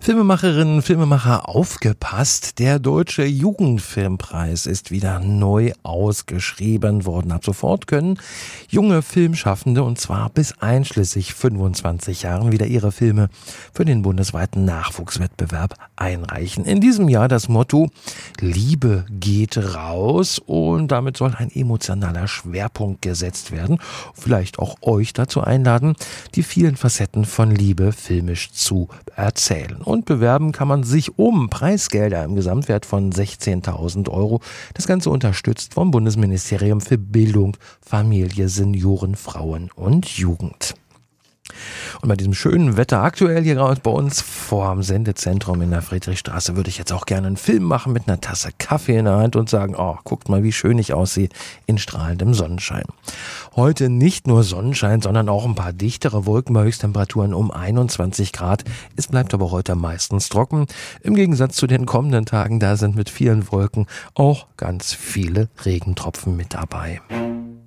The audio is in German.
Filmemacherinnen, Filmemacher, aufgepasst! Der Deutsche Jugendfilmpreis ist wieder neu ausgeschrieben worden. Ab sofort können junge Filmschaffende, und zwar bis einschließlich 25 Jahren, wieder ihre Filme für den bundesweiten Nachwuchswettbewerb einreichen. In diesem Jahr das Motto Liebe geht raus, und damit soll ein emotionaler Schwerpunkt gesetzt werden. Vielleicht auch euch dazu einladen, die vielen Facetten von Liebe filmisch zu erzählen. Und bewerben kann man sich um Preisgelder im Gesamtwert von 16.000 Euro. Das Ganze unterstützt vom Bundesministerium für Bildung, Familie, Senioren, Frauen und Jugend. Und bei diesem schönen Wetter aktuell hier bei uns vorm Sendezentrum in der Friedrichstraße würde ich jetzt auch gerne einen Film machen mit einer Tasse Kaffee in der Hand und sagen, oh, guckt mal, wie schön ich aussehe in strahlendem Sonnenschein. Heute nicht nur Sonnenschein, sondern auch ein paar dichtere Wolken bei Höchsttemperaturen um 21 Grad. Es bleibt aber heute meistens trocken. Im Gegensatz zu den kommenden Tagen, da sind mit vielen Wolken auch ganz viele Regentropfen mit dabei.